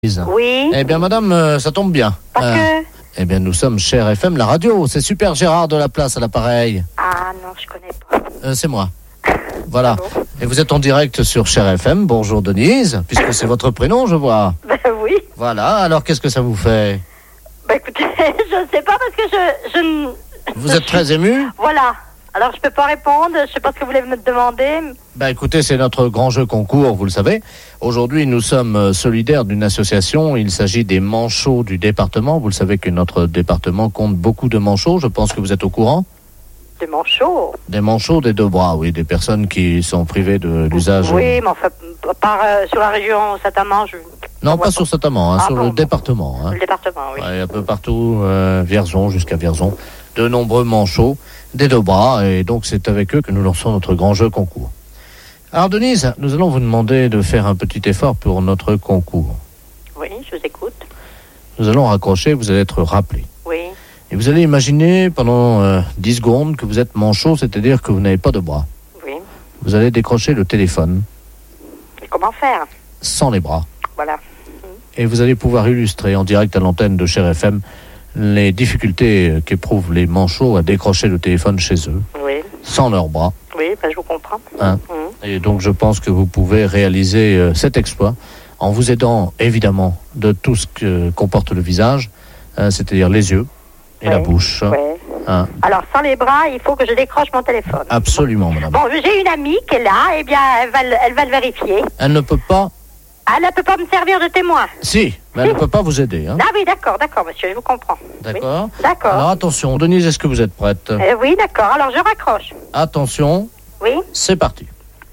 Oui. Eh bien, madame, ça tombe bien. Parce que... Eh bien, nous sommes chez RFM, la radio. C'est super Gérard de la Place à l'appareil. Ah non, je connais pas. C'est moi. Voilà. Ah bon. Et vous êtes en direct sur Cher FM. Bonjour Denise, puisque c'est votre prénom, je vois. Ben oui. Voilà. Alors, qu'est-ce que ça vous fait? Ben écoutez, je ne sais pas parce que je Vous êtes très ému? Voilà. Alors, je peux pas répondre. Je sais pas ce que vous voulez me demander. Ben écoutez, c'est notre grand jeu concours, vous le savez. Aujourd'hui, nous sommes solidaires d'une association. Il s'agit des manchots du département. Vous le savez que notre département compte beaucoup de manchots. Je pense que vous êtes au courant. Des manchots. Des manchots des deux bras, oui. Des personnes qui sont privées de l'usage. Oui, mais enfin, sur la région Saint-Amand, Non, pas sur Saint-Amand, Ah sur bon, le bon. département. Le département, oui. Ouais, un peu partout, Vierzon jusqu'à Vierzon. De nombreux manchots des deux bras. Et donc, c'est avec eux que nous lançons notre grand jeu concours. Alors, Denise, nous allons vous demander de faire un petit effort pour notre concours. Oui, je vous écoute. Nous allons raccrocher, vous allez être rappelé. Oui. Et vous allez imaginer pendant 10 secondes que vous êtes manchot, c'est-à-dire que vous n'avez pas de bras. Oui. Vous allez décrocher le téléphone Et comment faire? sans les bras. Voilà. Et vous allez pouvoir illustrer en direct à l'antenne de Cher FM les difficultés qu'éprouvent les manchots à décrocher le téléphone chez eux, Oui. sans leurs bras. Oui, ben je vous comprends. Hein. Et donc je pense que vous pouvez réaliser cet exploit en vous aidant évidemment de tout ce que comporte le visage, c'est-à-dire les yeux et la bouche. Oui. Hein. Alors, sans les bras, il faut que je décroche mon téléphone. Absolument, madame. Bon, j'ai une amie qui est là, eh bien, elle va le vérifier. Elle ne peut pas... Elle ne peut pas me servir de témoin. Si, mais elle ne peut pas vous aider. Hein. Ah oui, d'accord, monsieur, je vous comprends. D'accord. Oui. D'accord. Alors attention, Denise, est-ce que vous êtes prête? Oui, d'accord, alors je raccroche. Attention, Oui. c'est parti.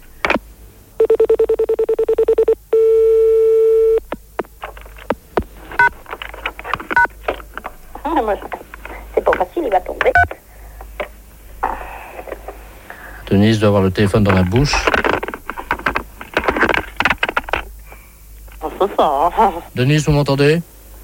C'est pas facile, il va tomber. Denise doit avoir le téléphone dans la bouche. C'est ça. Denise, vous m'entendez?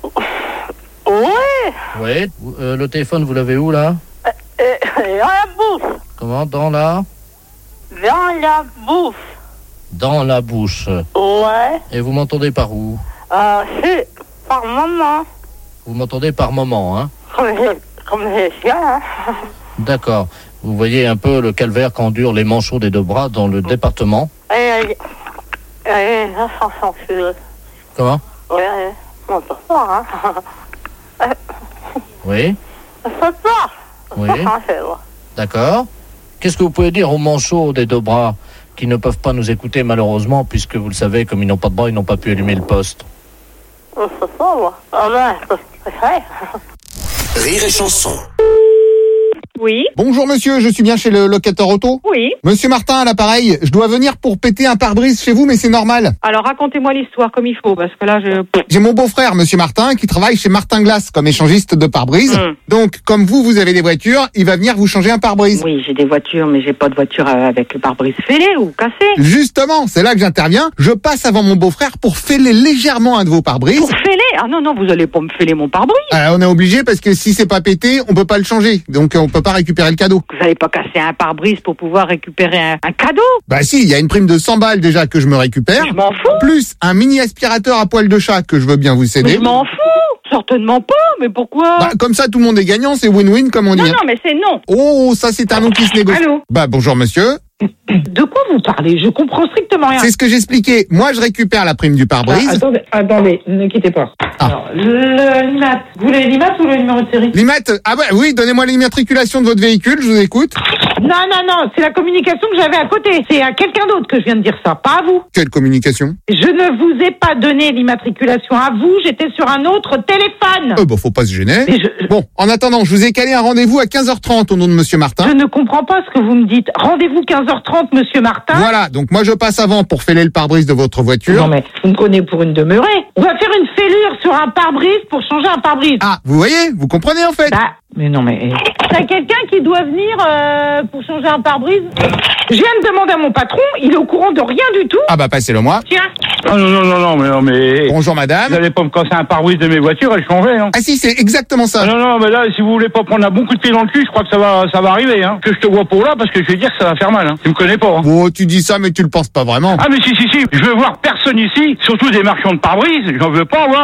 Oui. Oui. Le téléphone, vous l'avez où, là? Dans la bouche. Comment? Dans la... Dans la bouche. Dans la bouche. Ouais. Et vous m'entendez par où? C'est par maman. Vous m'entendez par moment, hein? Comme les chiens, hein. D'accord. Vous voyez un peu le calvaire qu'endurent les manchots des deux bras dans le département. Et là, ça s'enfile. Comment? Ouais, on peut pas, hein. Oui. C'est ça. Oui. Ça s'enfile. D'accord. Qu'est-ce que vous pouvez dire aux manchots des deux bras qui ne peuvent pas nous écouter malheureusement, puisque vous le savez, comme ils n'ont pas de bras, ils n'ont pas pu allumer le poste? C'est ça, moi. Ah ben, c'est vrai. Rire et chanson. Oui, Bonjour monsieur, je suis bien chez le locateur auto. oui. Monsieur Martin à l'appareil, je dois venir pour péter un pare-brise chez vous, mais c'est normal. Alors racontez-moi l'histoire comme il faut, parce que là, J'ai mon beau-frère, monsieur Martin, qui travaille chez Martin Glace comme échangiste de pare-brise. Donc, comme vous avez des voitures, il va venir vous changer un pare-brise. Oui, j'ai des voitures, mais j'ai pas de voiture avec le pare-brise fêlé ou cassé. Justement, c'est là que j'interviens. Je passe avant mon beau-frère pour fêler légèrement un de vos pare-brises. Pour fêler? Ah non, non, vous allez pas me fêler mon pare-brise. On est obligé parce que si c'est pas pété, on peut pas le changer. Donc, on peut pas récupérer le cadeau. Vous allez pas casser un pare-brise pour pouvoir récupérer un cadeau. Bah si, il y a une prime de 100 balles déjà que je me récupère. Je m'en fous. Plus un mini aspirateur à poil de chat que je veux bien vous Mais céder. je m'en fous. Certainement pas, mais pourquoi? Bah, comme ça, tout le monde est gagnant, c'est win-win, comme on dit. Non, non, mais c'est non. Oh, ça, c'est un nom qui se négocie. Allô? Bah, bonjour, monsieur. De quoi vous parlez? Je comprends strictement rien. C'est ce que j'expliquais. Moi, je récupère la prime du pare-brise. Attendez, ne quittez pas. Ah. Alors, l'IMAT. Vous voulez l'IMAT ou le numéro de série? L'IMAT, ah bah oui, donnez-moi l'immatriculation de votre véhicule, je vous écoute. Non, c'est la communication que j'avais à côté. C'est à quelqu'un d'autre que je viens de dire ça, pas à vous. Quelle communication? Je ne vous ai pas donné l'immatriculation à vous, j'étais sur un autre téléphone. Bah, faut pas se gêner. Mais Bon, en attendant, je vous ai calé un rendez-vous à 15h30 au nom de monsieur je Martin. ne comprends pas ce que vous me dites. Rendez-vous 15h30, monsieur Martin. Voilà, donc moi, je passe avant pour fêler le pare-brise de votre voiture. Non, mais vous me prenez pour une demeurée. On va faire une fêlure sur un pare-brise pour changer un pare-brise. Ah, vous voyez, vous comprenez en fait. Bah, Mais non, mais... T'as quelqu'un qui doit venir pour changer un pare-brise? Je viens de demander à mon patron, il est au courant de rien du tout. Ah bah passez-le-moi. Tiens. Ah non, mais... Bonjour madame. Vous allez pas me casser un pare-brise de mes voitures et le changer, hein. Ah si, c'est exactement ça. Non, mais là, si vous voulez pas prendre un bon coup de pied dans le cul, je crois que ça va arriver, hein. Que je te vois pour là, parce que je vais dire que ça va faire mal, hein. Tu me connais pas, hein. Bon, tu dis ça, mais tu le penses pas vraiment. Ah mais si, je veux voir personne ici, surtout des marchands de pare-brise, j'en veux pas voir.